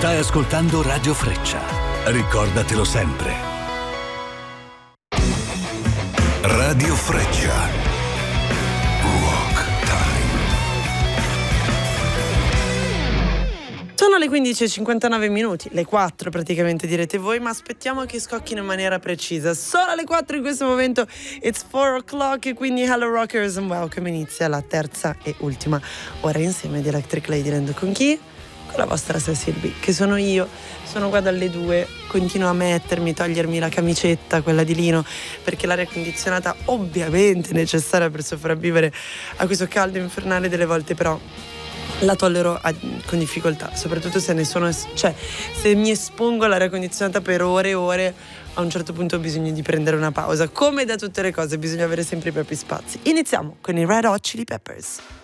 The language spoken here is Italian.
Stai ascoltando Radio Freccia. Ricordatelo sempre. Radio Freccia. Rock Time. Sono le 15:59, le 4 praticamente direte voi, ma aspettiamo che scocchino in maniera precisa. Sono alle 4 in questo momento, it's 4 o'clock, e quindi hello rockers and welcome. Inizia la terza e ultima ora insieme di Electric Ladyland. Con chi? Con la vostra Cecil B, che sono io. Sono qua dalle 2, continuo a togliermi la camicetta, quella di lino, perché l'aria condizionata ovviamente è necessaria per sopravvivere a questo caldo infernale delle volte, però la tollero con difficoltà, soprattutto se se mi espongo all'aria condizionata per ore e ore, a un certo punto ho bisogno di prendere una pausa. Come da tutte le cose bisogna avere sempre i propri spazi. Iniziamo con i Red Hot Chili Peppers.